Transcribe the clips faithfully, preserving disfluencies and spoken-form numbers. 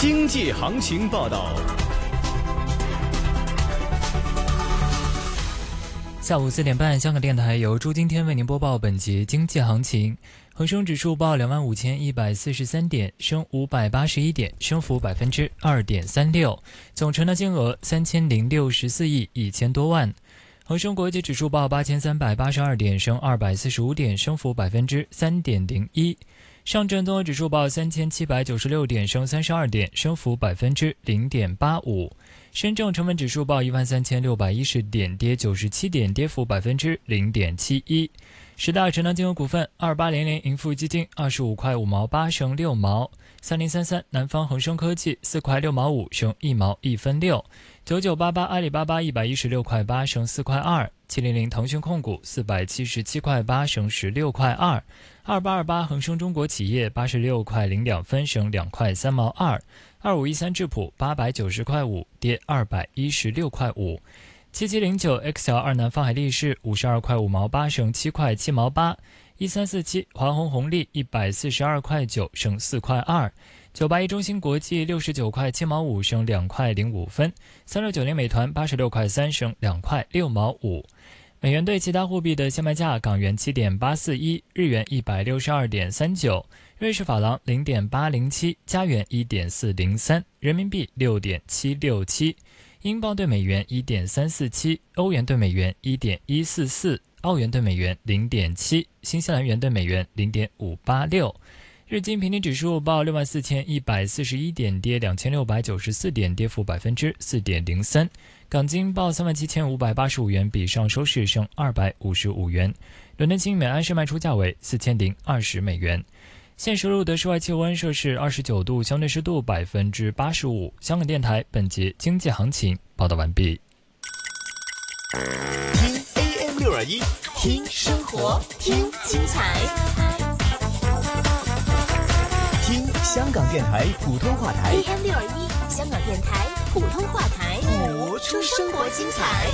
经济行情报道。 下午四点半，香港电台由朱今天为您播报本节经济行情。恒生指数报两万五千一百四十三点，升五百八十一点，升幅百分之二点三六，总成交金额三千零六十四亿一千多万。恒生国际指数报八千三百八十二点，升二百四十五点，升幅百分之三点零一。上证综合指数报三千七百九十六点，升三十二点，升幅百分之零点八五。深证成分指数报一万三千六百一十点，跌九十七点，跌幅百分之零点七一。十大成交金额股份：二八零零盈富基金二十五块五毛八升六毛；三零三三南方恒生科技四块六毛五升一毛一分六；九九八八阿里巴巴一百一十六块八升四块二；七零零腾讯控股四百七十七块八升十六块二；二八二八恒生中国企业八十六块零两分升两块三毛二；二五一三智普八百九十块五跌二百一十六块五。七七零九 X L 二南方海力士五十二块五毛八升七块七毛八，一三四七华虹红利一百四十二块九升四块二，九八一中芯国际六十九块七毛五升两块零五分，三六九零美团八十六块三升两块六毛五。美元对其他货币的现卖价：港元七点八四一，日元一百六十二点三九，瑞士法郎零点八零七，加元一点四零三，人民币六点七六七。英镑对美元 一点三四七， 欧元对美元 一点一四四， 澳元对美元 零点七， 新西兰元对美元 零点五八六。日经平均指数报六万四千一百四十一点，跌两千六百九十四点，跌幅百分之四点零三。港金报三万七千五百八十五元，比上收市升二百五十五元。伦敦金每安士卖出价为四千零二十美元。现时录的室外气温摄氏二十九度，相对湿度百分之八十五。香港电台本节经济行情报道完毕。 听 A M 六二一，听生活，听精彩，听香港电台普通话台 A M 六二一，香港电台普通话台， 播出生活精彩。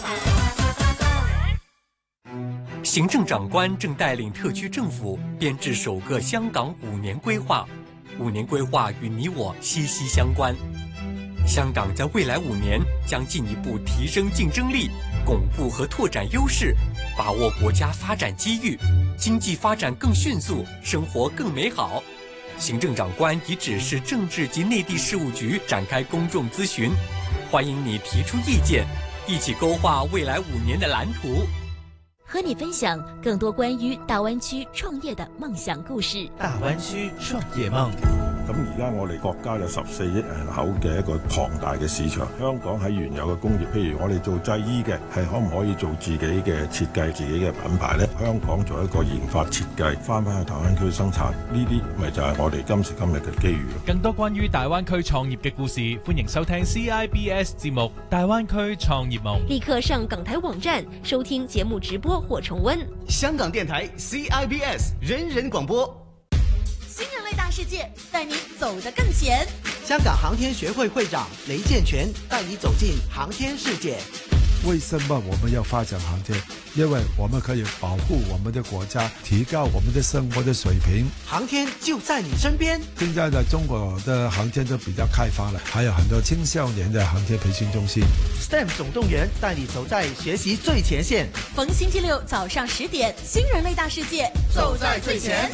行政长官正带领特区政府编制首个香港五年规划，五年规划与你我息息相关。香港在未来五年将进一步提升竞争力，巩固和拓展优势，把握国家发展机遇，经济发展更迅速，生活更美好。行政长官已指示政治及内地事务局展开公众咨询，欢迎你提出意见，一起勾画未来五年的蓝图。 和你分享更多關於大灣區創業的夢想故事。 大灣區創業夢。 咁而家我哋國家有十四億人口嘅一個龐大嘅市場，香港喺原有嘅工業，譬如我哋做製衣嘅，係可唔可以做自己嘅設計、自己嘅品牌呢？香港做一個研發設計，翻返去大灣區生產，呢啲咪就係我哋今時今日嘅機遇。 更多關於大灣區創業嘅故事，歡迎收聽 C I B S 節目《大灣區創業夢》。 立刻上港台網站收聽節目直播或重溫。 香港電台 C I B S 人人廣播。 新人類大世界，帶你走得更前。 香港航天學會會長雷建全帶你走進航天世界。 為什麼我們要發展航天？因為我們可以保護我們的國家，提高我們的生活的水平。 航天就在你身邊。 現在的中國的航天都比較開發了，還有很多青少年的航天培訓中心。 S T E M 總動員帶你走在學習最前線。 逢星期六早上十點，新人類大世界，走在最前。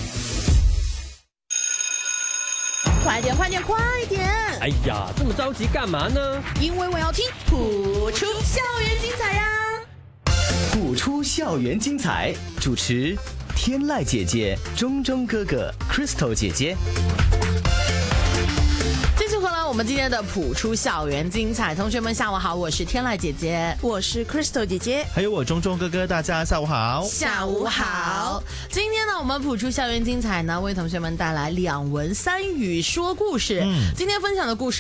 快點快點快點！ 哎呀，這麼着急幹嘛呢？ 因為我要聽普出校園精彩呀！ 普出校園精彩，主持天籟姐姐、中中哥哥、Crystal 姐姐。 繼續回來，我們今天的普出校園精彩，同學們下午好，我是天籟姐姐， 我是 Crystal 姐姐， 還有我中中哥哥，大家下午好。 下午好。今天呢，我們普出校園精彩呢，為同學們帶來兩文三語說故事。嗯，今天分享的故事